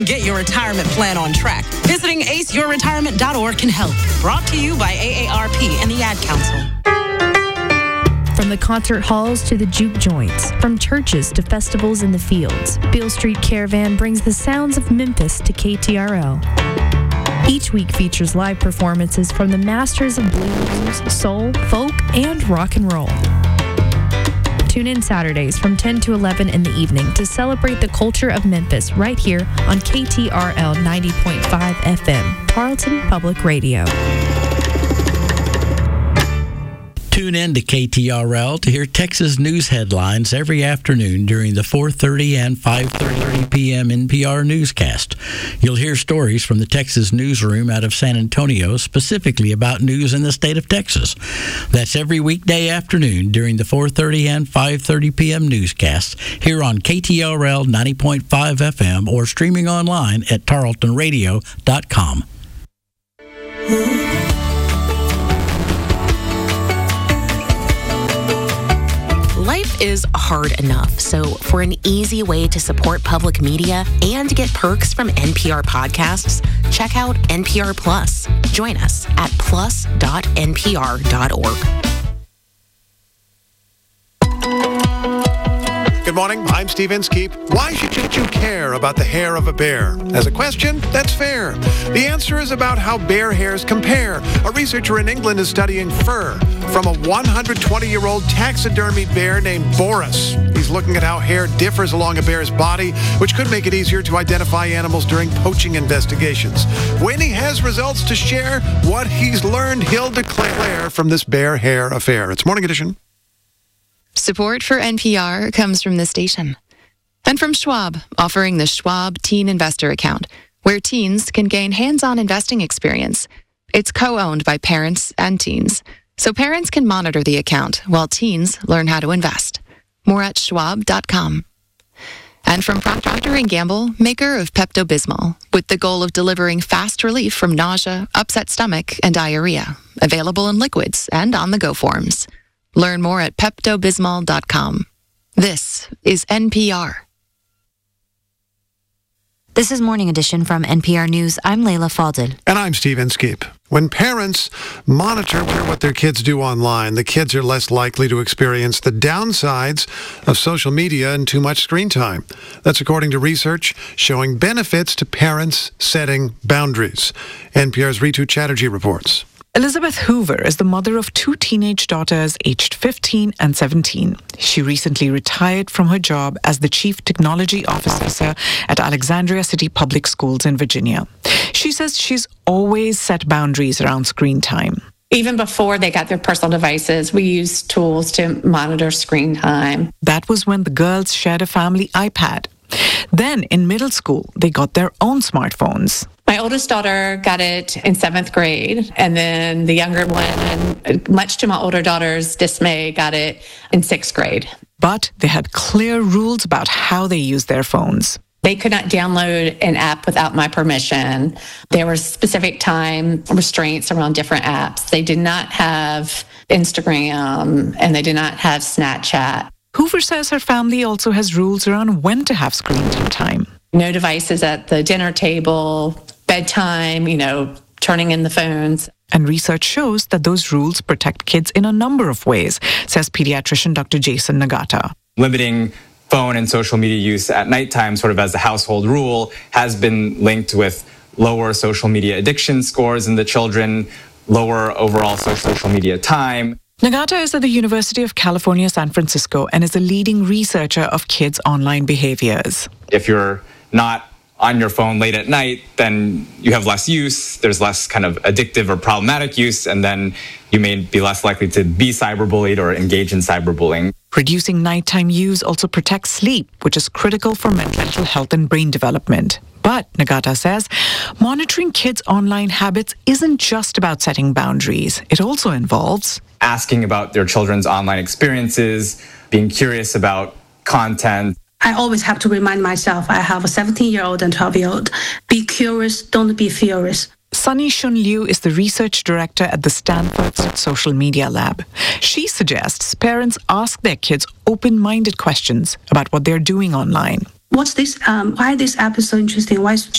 Get your retirement plan on track. Visiting aceyourretirement.org can help. Brought to you by AARP and the Ad Council. From the concert halls to the juke joints, from churches to festivals in the fields, Beale Street Caravan brings the sounds of Memphis to KTRL. Each week features live performances from the masters of blues, soul, folk, and rock and roll. Tune in Saturdays from 10 to 11 in the evening to celebrate the culture of Memphis right here on KTRL 90.5 FM, Tarleton Public Radio. Tune in to KTRL to hear Texas news headlines every afternoon during the 4:30 and 5:30 p.m. NPR newscast. You'll hear stories from the Texas newsroom out of San Antonio, specifically about news in the state of Texas. That's every weekday afternoon during the 4:30 and 5:30 p.m. newscasts here on KTRL 90.5 FM or streaming online at tarletonradio.com. Life is hard enough, so for an easy way to support public media and get perks from NPR podcasts, check out NPR Plus. Join us at plus.npr.org. Good morning, I'm Steve Inskeep. Why should you care about the hair of a bear? As a question, that's fair. The answer is about how bear hairs compare. A researcher in England is studying fur from a 120-year-old taxidermied bear named Boris. He's looking at how hair differs along a bear's body, which could make it easier to identify animals during poaching investigations. When he has results to share, what he's learned, he'll declare from this bear hair affair. It's Morning Edition. Support for NPR comes from this station and from Schwab, offering the Schwab Teen Investor Account, where teens can gain hands-on investing experience. It's co-owned by parents and teens, so parents can monitor the account while teens learn how to invest. More at schwab.com. And from Procter & Gamble, maker of Pepto-Bismol, with the goal of delivering fast relief from nausea, upset stomach, and diarrhea. Available in liquids and on-the-go forms. Learn more at peptobismol.com. This is NPR. This is Morning Edition from NPR News. I'm Layla Fadel. And I'm Steve Inskeep. When parents monitor what their kids do online, the kids are less likely to experience the downsides of social media and too much screen time. That's according to research showing benefits to parents setting boundaries. NPR's Ritu Chatterjee reports. Elizabeth Hoover is the mother of two teenage daughters aged 15 and 17. She recently retired from her job as the Chief Technology Officer at Alexandria City Public Schools in Virginia. She says she's always set boundaries around screen time. Even before they got their personal devices, we used tools to monitor screen time. That was when the girls shared a family iPad. Then in middle school, they got their own smartphones. My oldest daughter got it in 7th grade, and then the younger one, much to my older daughter's dismay, got it in 6th grade. But they had clear rules about how they used their phones. They could not download an app without my permission. There were specific time restraints around different apps. They did not have Instagram, and they did not have Snapchat. Hoover says her family also has rules around when to have screen time. No devices at the dinner table, bedtime, turning in the phones. And research shows that those rules protect kids in a number of ways, says pediatrician Dr. Jason Nagata. Limiting phone and social media use at nighttime, sort of as a household rule, has been linked with lower social media addiction scores in the children, lower overall social media time. Nagata is at the University of California, San Francisco, and is a leading researcher of kids' online behaviors. If you're not on your phone late at night, then you have less use, there's less kind of addictive or problematic use, and then you may be less likely to be cyberbullied or engage in cyberbullying. Reducing nighttime use also protects sleep, which is critical for mental health and brain development. But, Nagata says, monitoring kids' online habits isn't just about setting boundaries. It also involves asking about their children's online experiences, being curious about content. I always have to remind myself I have a 17-year-old and 12-year-old. Be curious, don't be furious. Sunny Shun Liu is the research director at the Stanford Social Media Lab. She suggests parents ask their kids open-minded questions about what they're doing online. what's this? Why this app is so interesting? Why